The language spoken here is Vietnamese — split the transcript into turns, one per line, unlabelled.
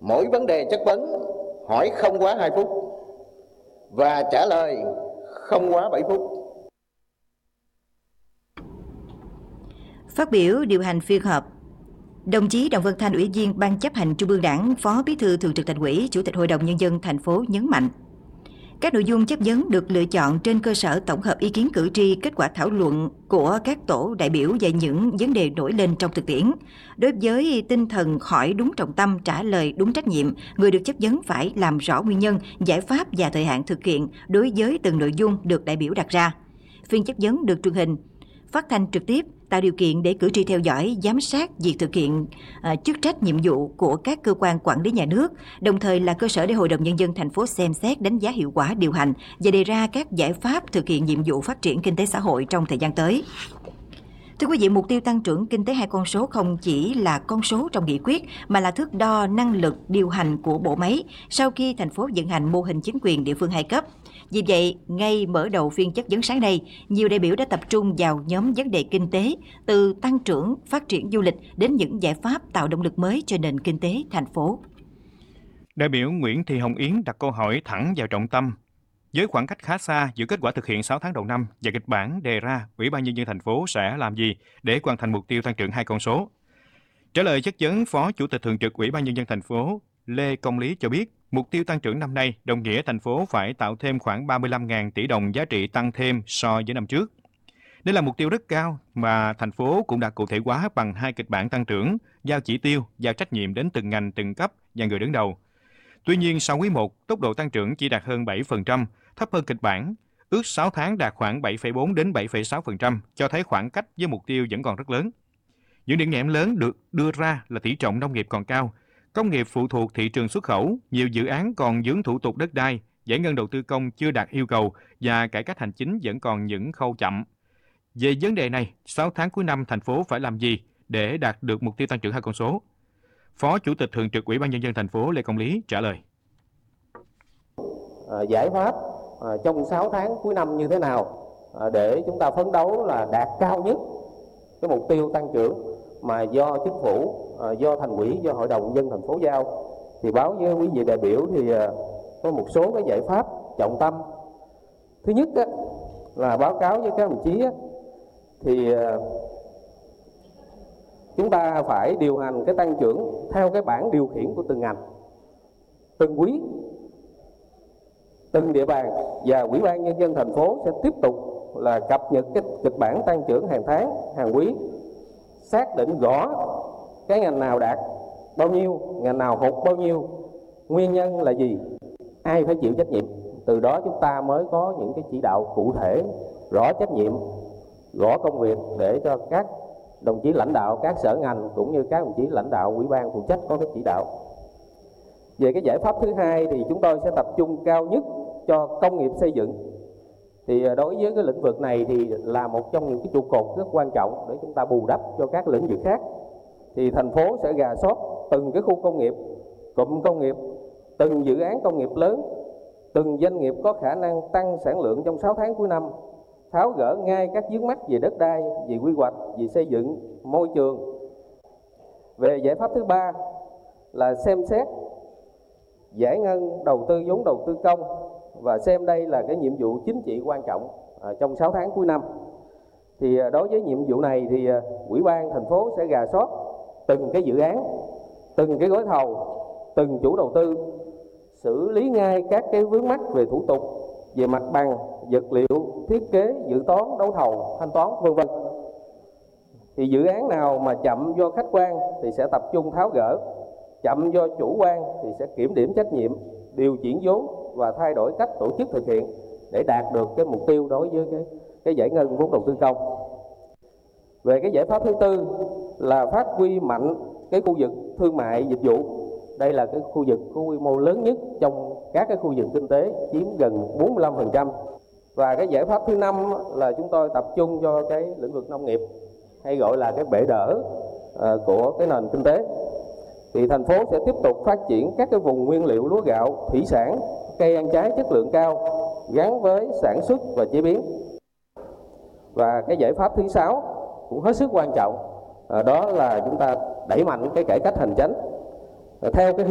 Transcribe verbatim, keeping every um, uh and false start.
Mỗi vấn đề chất vấn hỏi không quá hai phút và trả lời không quá bảy phút.
Phát biểu điều hành phiên họp, đồng chí Đặng Văn Thanh, Ủy viên Ban Chấp hành Trung ương Đảng, Phó Bí thư Thường trực Thành ủy, Chủ tịch Hội đồng Nhân dân thành phố nhấn mạnh, các nội dung chất vấn được lựa chọn trên cơ sở tổng hợp ý kiến cử tri, kết quả thảo luận của các tổ đại biểu về những vấn đề nổi lên trong thực tiễn. Đối với tinh thần hỏi đúng trọng tâm, trả lời đúng trách nhiệm, người được chất vấn phải làm rõ nguyên nhân, giải pháp và thời hạn thực hiện đối với từng nội dung được đại biểu đặt ra. Phiên chất vấn được truyền hình, phát thanh trực tiếp, tạo điều kiện để cử tri theo dõi, giám sát việc thực hiện uh, chức trách nhiệm vụ của các cơ quan quản lý nhà nước, đồng thời là cơ sở để Hội đồng Nhân dân thành phố xem xét đánh giá hiệu quả điều hành và đề ra các giải pháp thực hiện nhiệm vụ phát triển kinh tế xã hội trong thời gian tới. Thưa quý vị, mục tiêu tăng trưởng kinh tế hai con số không chỉ là con số trong nghị quyết mà là thước đo năng lực điều hành của bộ máy sau khi thành phố vận hành mô hình chính quyền địa phương hai cấp. Vì vậy, ngay mở đầu phiên chất vấn sáng nay, nhiều đại biểu đã tập trung vào nhóm vấn đề kinh tế, từ tăng trưởng, phát triển du lịch đến những giải pháp tạo động lực mới cho nền kinh tế thành phố.
Đại biểu Nguyễn Thị Hồng Yến đặt câu hỏi thẳng vào trọng tâm. Với khoảng cách khá xa giữa kết quả thực hiện sáu tháng đầu năm và kịch bản đề ra, Ủy ban Nhân dân thành phố sẽ làm gì để hoàn thành mục tiêu tăng trưởng hai con số? Trả lời chất vấn, Phó Chủ tịch Thường trực Ủy ban Nhân dân thành phố Lê Công Lý cho biết, mục tiêu tăng trưởng năm nay đồng nghĩa thành phố phải tạo thêm khoảng ba mươi lăm nghìn tỷ đồng giá trị tăng thêm so với năm trước. Đây là mục tiêu rất cao mà thành phố cũng đã cụ thể hóa bằng hai kịch bản tăng trưởng, giao chỉ tiêu, giao trách nhiệm đến từng ngành, từng cấp và người đứng đầu. Tuy nhiên, sau quý một, tốc độ tăng trưởng chỉ đạt hơn bảy phần trăm, thấp hơn kịch bản, ước sáu tháng đạt khoảng bảy phẩy bốn đến bảy phẩy sáu phần trăm, cho thấy khoảng cách với mục tiêu vẫn còn rất lớn. Những điểm nghẽn lớn được đưa ra là tỷ trọng nông nghiệp còn cao, công nghiệp phụ thuộc thị trường xuất khẩu, nhiều dự án còn vướng thủ tục đất đai, giải ngân đầu tư công chưa đạt yêu cầu và cải cách hành chính vẫn còn những khâu chậm. Về vấn đề này, sáu tháng cuối năm thành phố phải làm gì để đạt được mục tiêu tăng trưởng hai con số? Phó Chủ tịch Thường trực Ủy ban Nhân dân thành phố Lê Công Lý trả lời.
À, giải pháp à, trong sáu tháng cuối năm như thế nào à, để chúng ta phấn đấu là đạt cao nhất cái mục tiêu tăng trưởng mà do chính phủ, à, do thành ủy, do Hội đồng Nhân dân thành phố giao. Thì báo với quý vị đại biểu thì à, có một số cái giải pháp trọng tâm. Thứ nhất á, là báo cáo với các đồng chí á, thì à, chúng ta phải điều hành cái tăng trưởng theo cái bảng điều khiển của từng ngành, từng quý, từng địa bàn, và Ủy ban Nhân dân thành phố sẽ tiếp tục là cập nhật cái kịch bản tăng trưởng hàng tháng, hàng quý, xác định rõ cái ngành nào đạt bao nhiêu, ngành nào hụt bao nhiêu, nguyên nhân là gì, ai phải chịu trách nhiệm. Từ đó chúng ta mới có những cái chỉ đạo cụ thể, rõ trách nhiệm, rõ công việc để cho các đồng chí lãnh đạo các sở ngành cũng như các đồng chí lãnh đạo ủy ban phụ trách có cái chỉ đạo. Về cái giải pháp thứ hai thì chúng tôi sẽ tập trung cao nhất cho công nghiệp xây dựng. Thì đối với cái lĩnh vực này thì là một trong những cái trụ cột rất quan trọng để chúng ta bù đắp cho các lĩnh vực khác. Thì thành phố sẽ rà soát từng cái khu công nghiệp, cụm công nghiệp, từng dự án công nghiệp lớn, từng doanh nghiệp có khả năng tăng sản lượng trong sáu tháng cuối năm, tháo gỡ ngay các vướng mắc về đất đai, về quy hoạch, về xây dựng, môi trường. Về giải pháp thứ ba là xem xét giải ngân đầu tư vốn đầu tư công, và xem đây là cái nhiệm vụ chính trị quan trọng à, trong sáu tháng cuối năm. Thì à, đối với nhiệm vụ này thì à, Ủy ban thành phố sẽ rà soát từng cái dự án, từng cái gói thầu, từng chủ đầu tư, xử lý ngay các cái vướng mắc về thủ tục, về mặt bằng, vật liệu, thiết kế, dự toán, đấu thầu, thanh toán, vân vân. Thì dự án nào mà chậm do khách quan thì sẽ tập trung tháo gỡ, chậm do chủ quan thì sẽ kiểm điểm trách nhiệm, điều chuyển vốn và thay đổi cách tổ chức thực hiện để đạt được cái mục tiêu đối với cái, cái giải ngân vốn đầu tư công. Về cái giải pháp thứ tư là phát huy mạnh cái khu vực thương mại dịch vụ. Đây là cái khu vực có quy mô lớn nhất trong các cái khu vực kinh tế, chiếm gần bốn mươi lăm phần trăm. Và cái giải pháp thứ năm là chúng tôi tập trung cho cái lĩnh vực nông nghiệp, hay gọi là cái bệ đỡ uh, của cái nền kinh tế. Thì thành phố sẽ tiếp tục phát triển các cái vùng nguyên liệu lúa gạo, thủy sản, cây ăn trái chất lượng cao gắn với sản xuất và chế biến. Và cái giải pháp thứ sáu cũng hết sức quan trọng, uh, đó là chúng ta đẩy mạnh cái cải cách hành chính theo cái